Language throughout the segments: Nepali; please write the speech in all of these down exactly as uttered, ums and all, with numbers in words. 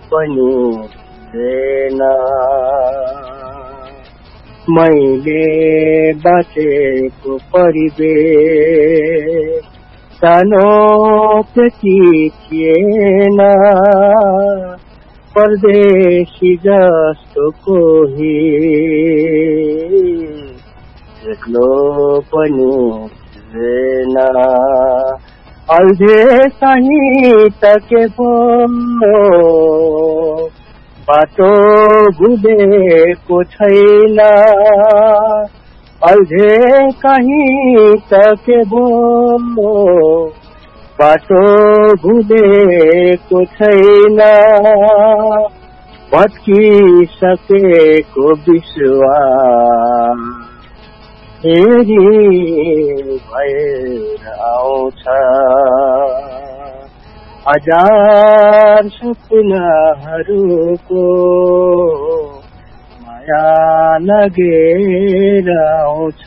पनि हुँदैन मैले बाँचेको परिवेश सानो त्यति थिएन परदेशी जस्तो कोही एक्लो पनि थिएन अल्झे सहित के बोल्नु बाटो बुझेको छैन अल्झे कहीँ त के बोल्नु बाटो बुझेको छैन भत्किसकेको विश्वास फेरि भएर आउँछ हजार सपनाहरूको माया लगेर आउँछ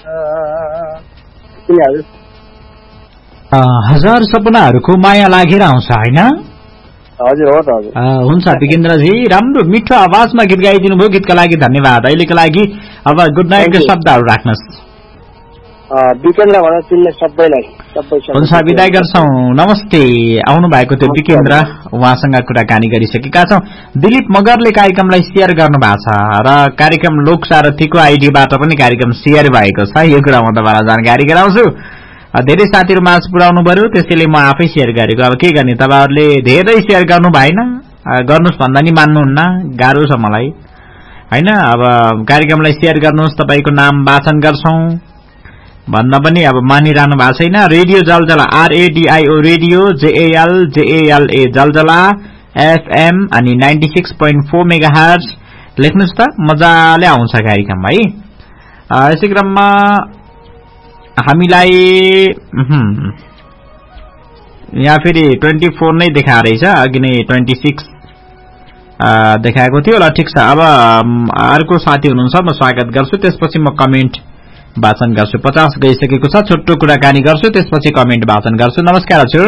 हजार सपनाहरूको माया लागेर आउँछ होइन हजुर हो त हजुर हुन्छ विकेन्द्रजी राम्रो मिठो आवाजमा गीत गाइदिनु भयो गीतका लागि धन्यवाद अहिलेको लागि अब गुड नाइटको शब्दहरू राख्नुहोस् विकेन्द्र भनेर चिन्ने सबैलाई सबै हुन्छ बिदाई गर्छौँ नमस्ते आउनु भएको थियो विकेन्द्र उहाँसँग कुराकानी गरिसकेका छौँ दिलीप मगरले कार्यक्रमलाई सेयर गर्नु भएको छ र कार्यक्रम लोकसारथीको आइडीबाट पनि कार्यक्रम सेयर भएको छ यो कुरा म तपाईँलाई जानकारी गराउँछु धेरै साथीहरू माझ पुर्याउनु पर्यो त्यसैले म आफै सेयर गरेको अब के गर्ने तपाईँहरूले धेरै सेयर गर्नु भएन गर्नुहोस् भन्दा नि मान्नुहुन्न गाह्रो छ मलाई होइन अब कार्यक्रमलाई सेयर गर्नुहोस् तपाईँको नाम वाचन गर्छौं भन्दा पनि अब मानिरहनु भएको छैन रेडियो जलजला आरएडीआईओ रेडियो जेएल जेएलए जलजला एफएम अनि ninety six point four megahertz लेख्नुहोस् त मजाले आउँछ कार्यक्रम है यसै क्रममा हामीलाई यहाँ फेरि ट्वेन्टी फोर नै देखा रहेछ अघि नै ट्वेन्टी सिक्स देखाएको थियो ल ठिक छ अब अर्को साथी हुनुहुन्छ म स्वागत गर्छु त्यसपछि म कमेन्ट वाचन गर्छु पचास गइसकेको छ छोटो कुराकानी गर्छु त्यसपछि कमेन्ट वाचन गर्छु नमस्कार हजुर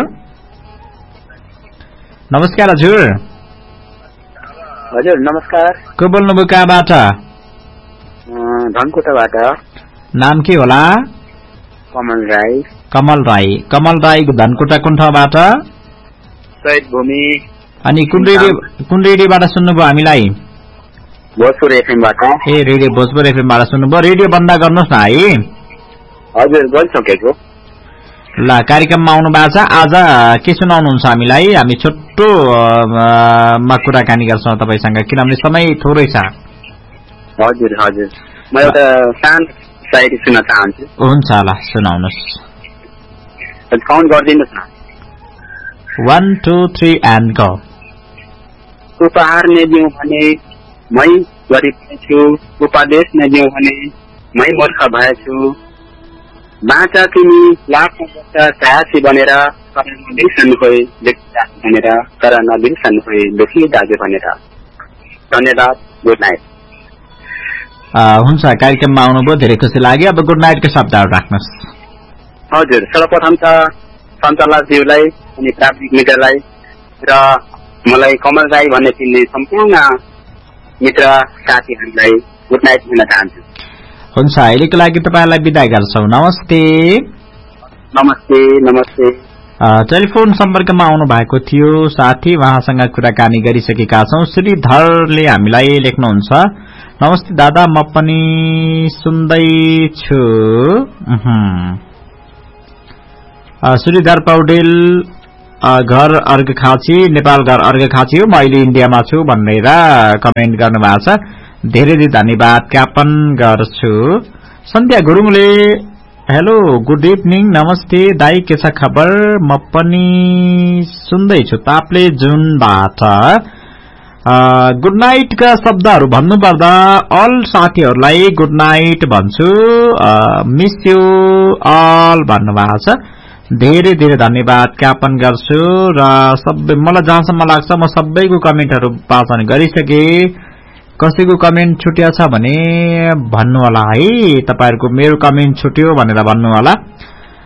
नमस्कार हजुर हजुर नमस्कार को बोल्नुभयो कहाँबाट धनकुटाबाट नाम के होला कमल राई कमल राई कमल राई धनकुटा कुन ठाउँबाट शहीद भूमि अनि कुन रेडियो कुन रेडियोबाट सुन्नुभयो हामीलाई भोजपुर एफएमबाट ए रेडियो भोजपुर एफएमबाट सुन्नुभयो रेडियो बन्द गर्नुहोस् न है हजुर गरिसकेको ल कार्यक्रममा आउनु भएको छ आज के सुनाउनुहुन्छ हामीलाई हामी छोटो मा कुराकानी गर्छौं तपाईसँग किनभने समय थोरै छ हजुर हजुर म एउटा सानो शायरी सुन्न चाहन्छु हुन्छ ल सुनाउनुहोस् काउन्ट गरिदिनुहोस् न one two three and go उपहार नै दिउँ भने मै गरिब छु उपदेश नै दिउँ भने मै मूर्ख भएछु बाँचा तिमी लाखौं वर्ष साहसी बनेर तर नबिर्सनु खोइ भनेर तर नबिर्सनु खोइ दुखी दाजु भनेर धन्यवाद गुड नाइट हुन्छ कार्यक्रममा आउनुभयो धेरै खुसी लाग्यो अब गुड नाइटको शब्दहरू राख्नुहोस् हजुर सर्वप्रथम त सञ्चालकज्यूलाई अनि प्राविधिक मित्रलाई र मलाई कमल राई भन्ने चिन्ने सम्पूर्ण मित्र साथीहरूलाई गुड नाइट भन्न चाहन्छु हुन्छ अहिलेको लागि तपाईँलाई बिदा गर्छौं नमस्ते नमस्ते नमस्ते टेलिफोन सम्पर्कमा आउनु भएको थियो साथी उहाँसँग कुराकानी गरिसकेका छौं श्रीधरले हामीलाई लेख्नुहुन्छ नमस्ते दादा म पनि सुन्दै छु श्रीधर पौडेल घर अर्घखाँची नेपाल घर अर्घखाँची हो म अहिले इन्डियामा छु भनेर कमेन्ट गर्नुभएको छ धेरै धेरै धन्यवाद ज्ञापन गर्छु सन्ध्या गुरुङले हेलो गुड इभिनिङ नमस्ते दाई के छ खबर म पनि सुन्दैछु ताप्ले जुनबाट गुड नाइटका शब्दहरू भन्नुपर्दा अल साथीहरूलाई गुड नाइट भन्छु मिस यू अल भन्नुभएको छ धेरै धेरै धन्यवाद ज्ञापन गर्छु र सबै मलाई जहाँसम्म लाग्छ म सबैको कमेन्टहरू वाचन गरिसके कसैको कमेन्ट छुट्या छ भने भन्नु होला है तपाईहरुको मेरो कमेन्ट छुट्यो भनेर भन्नु होला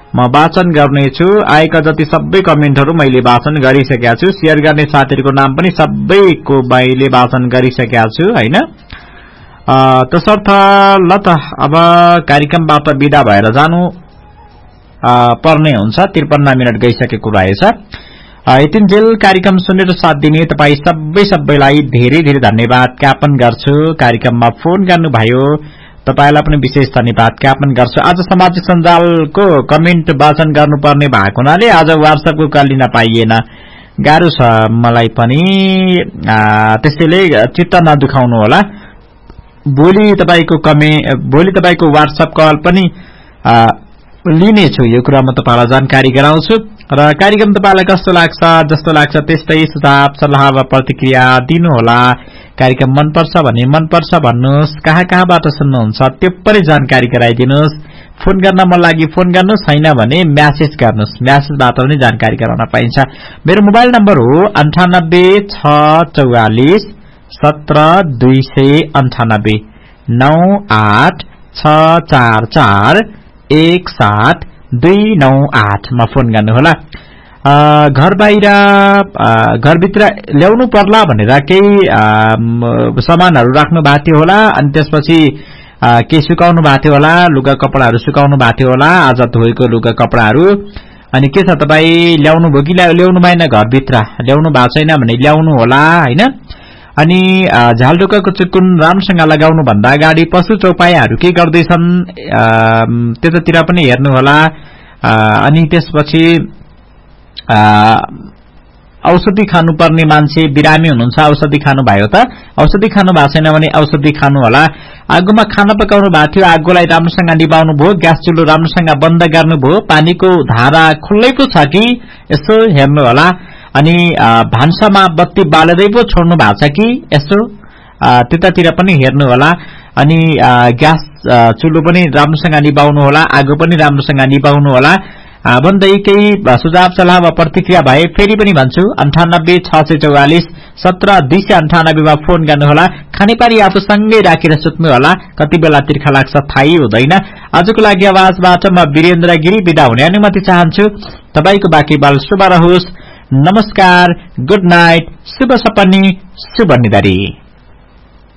म वाचन गर्नेछु। आएका जति सबै कमेन्टहरू मैले वाचन गरिसकेका छु। शेयर गर्ने साथीहरूको नाम पनि सबैको मैले वाचन गरिसकेका छु हैन। त्यसर्थ ल त अब कार्यक्रमबाट बिदा भएर जानु पर्ने हुन्छ। त्रिपन्न मिनट गइसकेको रहेछ। यतिन्जेल कार्यक्रम सुनेर साथ दिने तपाई सबै सबैलाई धेरै धेरै धन्यवाद ज्ञापन गर्छु। कार्यक्रममा फोन गर्नुभयो तपाईलाई पनि विशेष धन्यवाद ज्ञापन गर्छु। आज सामाजिक सञ्जालको कमेन्ट वाचन गर्नुपर्ने भएको हुनाले आज व्हाट्सएपको कल लिन पाइएन, गाह्रो छ मलाई पनि। त्यसैले चित्त नदुखाउनु होला। भोलि तपाईको कमे भोलि तपाईको व्हाट्सएप कल पनि लिनेछु। यो कुरा म तपाईलाई जानकारी गराउँछु। र कार्यक्रम तपाईलाई कस्तो लाग्छ जस्तो लाग्छ त्यस्तै सुझाव सल्लाह वा प्रतिक्रिया दिनुहोला। कार्यक्रम मनपर्छ भने मनपर्छ भन्नुहोस्। कहाँ कहाँबाट सुन्नुहुन्छ त्यो पनि जानकारी गराइदिनुहोस्। फोन गर्न मन लागि फोन गर्नुहोस्, छैन भने म्यासेज गर्नुहोस्। म्यासेजबाट पनि जानकारी गराउन पाइन्छ। मेरो मोबाइल नम्बर हो अन्ठानब्बे छ चौवालिस सत्र दुई सय अन्ठानब्बे नौ आठ छ चार चार एक सात दुई नौ आठ मा फोन गर्नुहोला। घर बाहिर घरभित्र ल्याउनु पर्ला भनेर केही सामानहरू राख्नु भएको थियो होला, अनि त्यसपछि केही सुकाउनु भएको थियो होला, लुगा कपडाहरू सुकाउनु भएको थियो होला, आज धोएको लुगा कपडाहरू। अनि के छ तपाई ल्याउनु भयो कि ल्याउनु भएन? घरभित्र ल्याउनु भएको छैन भने ल्याउनु होला हैन। अनि झालढोकाको चुकुन राम्रोसँग लगाउनु भन्दा अगाडि पशु चौपायाहरू के गर्दैछन् त्यतातिर पनि हेर्नु होला। अनि त्यसपछि औषधि खानुपर्ने मान्छे बिरामी हुनुहुन्छ, औषधि खानु भयो त? औषधि खानु भएको छैन भने औषधि खानु होला। आगोमा खाना पकाउनु भएको थियो, आगोलाई राम्रोसँग निभाउनु भयो, ग्यास चुलो राम्रोसँग बन्द गर्नुभयो, पानीको धारा खुल्लै पो छ कि यसो हेर्नु होला। अनि भान्सामा बत्ती बालेदै पो छोड्नु भएको छ कि यसो त्यतातिर पनि हेर्नु होला। अनि ग्यास चुलो पनि राम्रोसँग निभाउनु होला, आगो पनि राम्रोसँग निभाउनु होला। भन्दै केही सुझाव सल्लाह वा प्रतिक्रिया भए फेरि पनि भन्छु अन्ठानब्बे छ सय चौवालिस सत्र दुई सय अन्ठानब्बेमा फोन गर्नुहोला। खानेपारी आफूसँगै राखेर सुत्नु होला, कति बेला तिर्खा लाग्छ थाहै हुँदैन। आजको लागि आवाजबाट म वीरेन्द्र गिरी बिदा हुने अनुमति चाहन्छु। तपाईको बाँकी बाल शुभ रहोस्। नमस्कार, गुड नाइट, शुभ सपनी, शुभ निधारी।